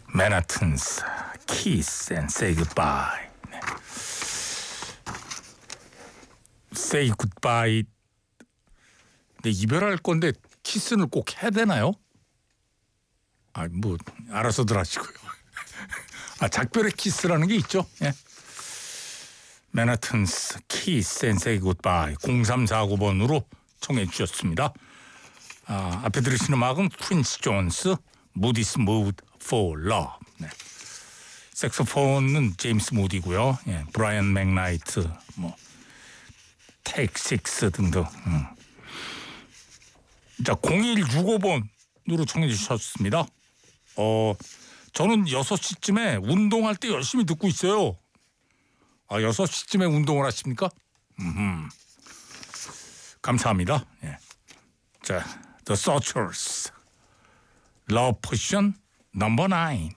맨하튼스 Kiss and Say Goodbye. 네. Say Goodbye. 근데 이별할 건데 키스는 꼭 해야 되나요? 뭐 알아서들 하시고요. 작별의 키스라는 게 있죠. 예. 맨하튼스 Kiss and Say Goodbye 0349번으로 청해 주셨습니다. 앞에 들으신 음악은 퀸스 존스 Moody's Mood for Love. 네. 색소폰은 제임스 무디고요. 예, 브라이언 맥나이트, 테이크 식스 등등. 자, 0165번으로 청해 주셨습니다. 저는 6시쯤에 운동할 때 열심히 듣고 있어요. 6시쯤에 운동을 하십니까? 감사합니다. 예. 자, The Searchers, Love Potion No. 9.